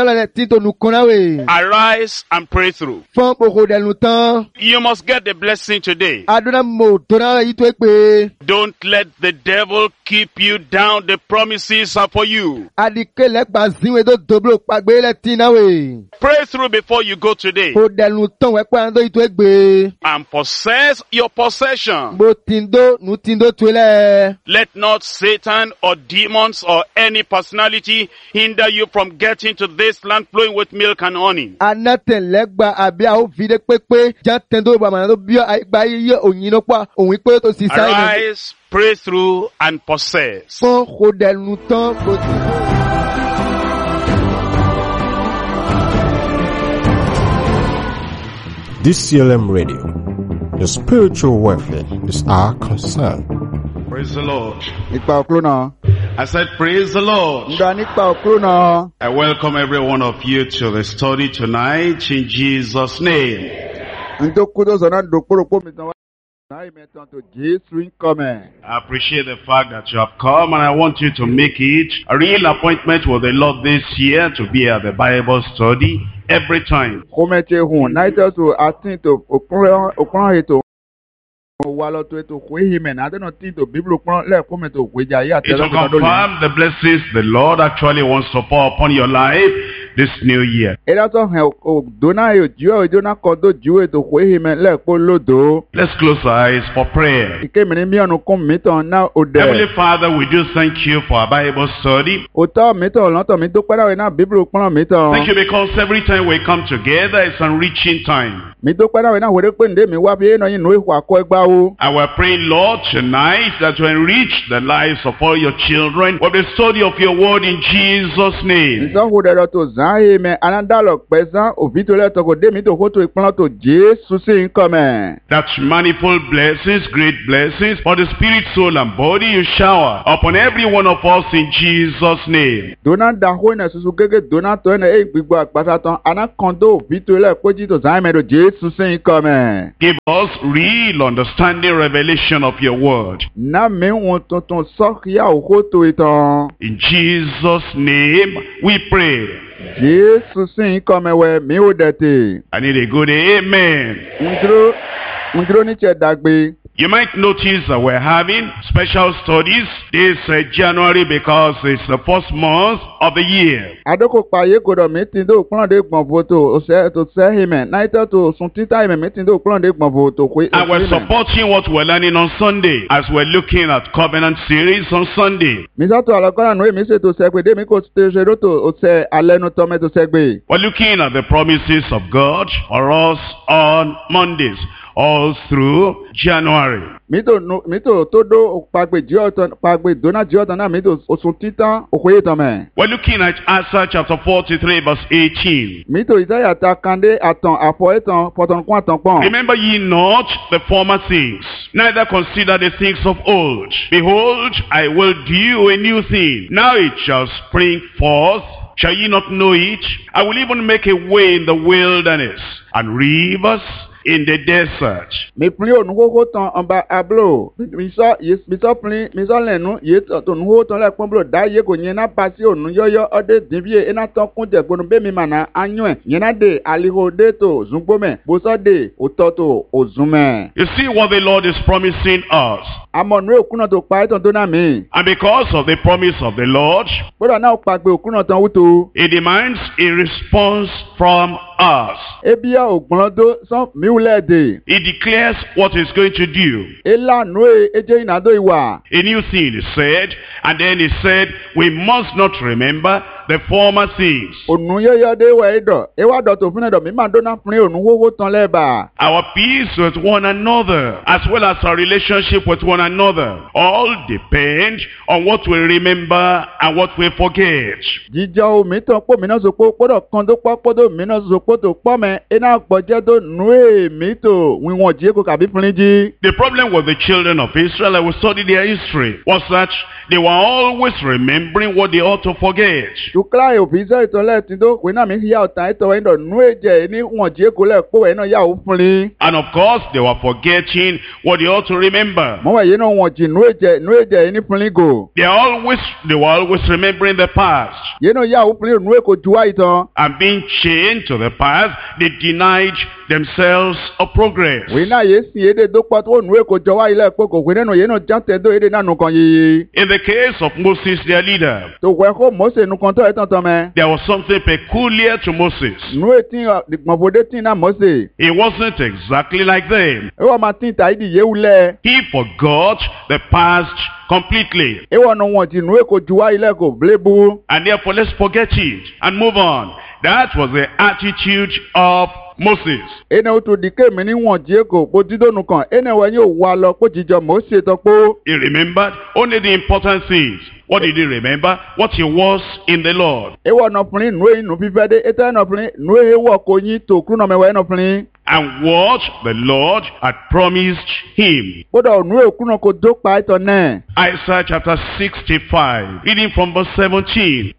Speaker 3: Arise and pray through. You must get the blessing today. Don't let the devil keep you down. The promises are for you. Pray through before you go today and possess your possession. Let not Satan or demons or any personality hinder you from getting to this land flowing with milk and honey. Arise, pray through, and possess.
Speaker 4: DCLM Radio. Your spiritual welfare is our concern.
Speaker 2: Praise the Lord. I said, praise the Lord. I welcome every one of you to the study tonight in Jesus' name.
Speaker 3: I appreciate the fact that you have come, and I want you to make it a real appointment with the Lord this year to be at the Bible study every time. It will confirm the blessings the Lord actually wants to pour upon your life.
Speaker 2: this new year.
Speaker 1: Let's
Speaker 2: close our eyes for prayer. Heavenly Father, we do thank you for our Bible study. Thank you because every time we come together, it's enriching time. And we're praying, Lord, tonight that you enrich the lives of all your children with the study of your word in Jesus' name. That manifold blessings, great blessings for the spirit, soul, and body you shower upon every one of us in Jesus' name. Give us real understanding, revelation of your word. In Jesus' name we pray. I need a good amen. You might notice that we're having special studies this January because it's the first month of the year. And we're supporting what we're learning on Sunday as we're looking at Covenant series on Sunday. We're looking at the promises of God for us on Mondays all through January. We're looking at Isaiah chapter 43 verse 18. Remember ye not the former things, neither consider the things of old. Behold, I will do a new thing. Now it shall spring forth. Shall ye not know it? I will even make a way in the wilderness and rivers in the desert. You see what the Lord is promising us. And because of the promise of the Lord, it demands a response from us. He declares what he's going to do. A new thing is said, and then he said, we must not remember the former things. Our peace with one another, as well as our relationship with one another, all depend on what we remember and what we forget. The problem with the children of Israel, I will study their history, was that they were always remembering what they ought to forget. And of course, they were forgetting what they ought to remember. They were always remembering the past. And being chained to the past, they denied themselves of progress. In the case of Moses, their leader, there was something peculiar to Moses. He wasn't exactly like them. He forgot the past completely. And therefore, let's forget it and move on. That was the attitude of Moses. He remembered only the important things. What did he remember? What he was in the Lord. And what the Lord had promised him. Isaiah chapter 65, reading from verse 17.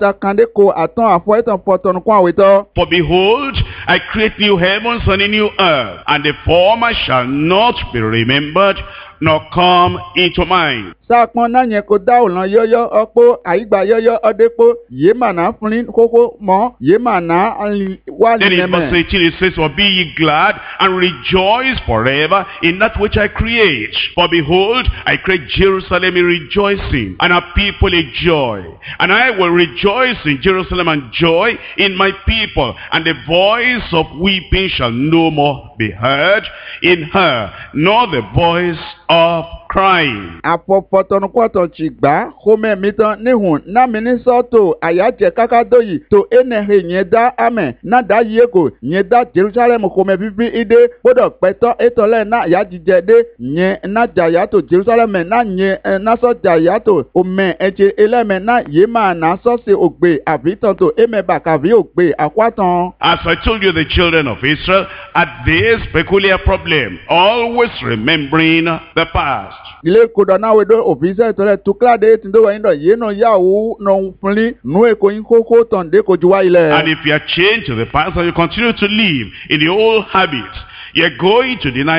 Speaker 2: For behold, I create new heavens and a new earth, and the former shall not be remembered, nor come into mind.
Speaker 5: Sápọn náà yẹn kó dá òlàn yọ́yọ́ ọ̀pọ̀ àyígbà yọ́yọ́ ọ̀dẹ́pọ̀ yé màná fúnni kókó mọ́ yé màná wà
Speaker 2: Then in verse
Speaker 5: nìyẹn.
Speaker 2: 18 it says, For be ye glad and rejoice forever in that which I create. For behold, I create Jerusalem in rejoicing, and her people a joy. And I will rejoice in Jerusalem and joy in my people. And the voice of weeping shall no more be heard in her, nor the voice of crying.
Speaker 5: Àpọ̀pọ̀tọ̀nùpọ̀tọ̀ ti gbà xɔmɛ mi tán níhùn náminísọ́ tó àyájẹ kákádóyì tó énèhe yẹn dá amẹ̀ náà dá yéko yẹn dá Jerusalem xɔmɛ bíbí ìdè gbọ́dọ̀ pẹ́tọ́ ètòlẹ̀ náà yájíjẹ dé yẹn náà jàyà tó Jerusalem náà yẹn násọ̀ jàyà tó omẹ ẹ̀jẹ̀ ẹlẹ́mẹ̀ náà yé máa náà sọ́ọ̀sì ògbè àbítàn tó émẹ̀bà kàbí ògbè àkwátàn.
Speaker 2: As I told you, the children of Israel had this peculiar problem, always remembering the past.
Speaker 5: Ilé kodò náà wẹ́dọ̀ òfìsẹ́ ìtọ́lẹ̀ tukláde tí ń dọ́wọ́ yín dọ̀ yé náà yàwó náà fúnlí nù èkó yín kókó tàn dé kojú wá ilẹ̀.
Speaker 2: And if you are chained to the past and you continue to live in the old habits, you're going to deny